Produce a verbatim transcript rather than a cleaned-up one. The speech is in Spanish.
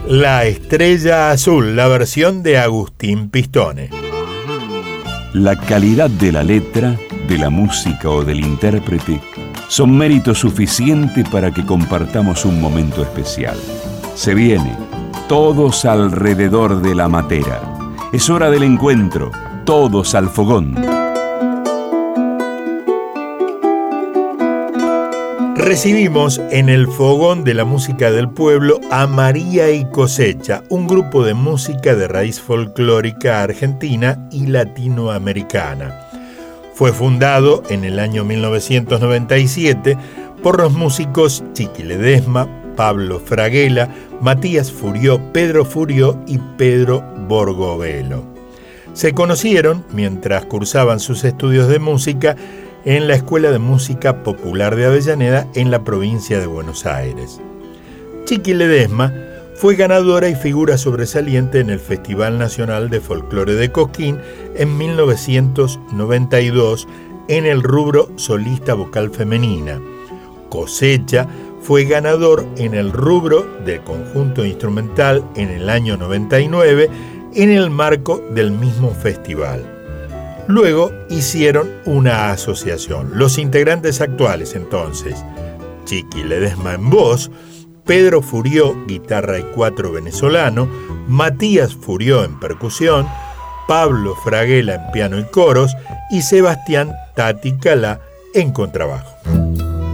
La Estrella Azul, la versión de Agustín Pistone. La calidad de la letra, de la música o del intérprete son mérito suficiente para que compartamos un momento especial. Se viene, todos alrededor de la matera. Es hora del encuentro, todos al fogón. Recibimos en el fogón de la música del pueblo a María y Cosecha, un grupo de música de raíz folclórica argentina y latinoamericana. Fue fundado en el año mil novecientos noventa y siete por los músicos Chiqui Ledesma, Pablo Fraguela, Matías Furió, Pedro Furió y Pedro Borgovelo. Se conocieron mientras cursaban sus estudios de música en la Escuela de Música Popular de Avellaneda en la provincia de Buenos Aires. Chiqui Ledesma fue ganadora y figura sobresaliente en el Festival Nacional de Folclore de Cosquín en mil novecientos noventa y dos en el rubro solista vocal femenina. Cosecha fue ganador en el rubro del conjunto instrumental en el año noventa y nueve en el marco del mismo festival. Luego hicieron una asociación. Los integrantes actuales entonces: Chiqui Ledesma en voz, Pedro Furió, guitarra y cuatro venezolano, Matías Furió en percusión, Pablo Fraguela en piano y coros y Sebastián Tati Calá en contrabajo.